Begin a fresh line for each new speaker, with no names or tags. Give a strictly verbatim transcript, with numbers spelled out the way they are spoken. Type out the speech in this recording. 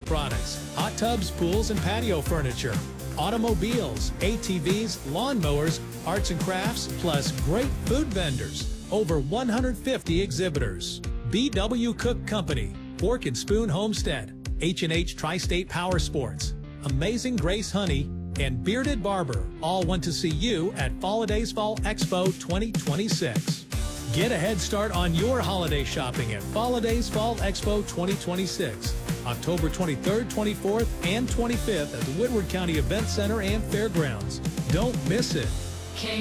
products, hot tubs, pools, and patio furniture, automobiles, A T Vs, lawnmowers, arts and crafts, plus great food vendors. Over one hundred fifty exhibitors. B W Cook Company, Fork and Spoon Homestead, H and H Tri-State Power Sports, Amazing Grace Honey, and Bearded Barber all want to see you at Falladays Fall Expo twenty twenty-six. Get a head start on your holiday shopping at Falladays Fall Expo twenty twenty-six, October twenty-third, twenty-fourth, and twenty-fifth at the Woodward County Event Center and Fairgrounds. Don't miss it.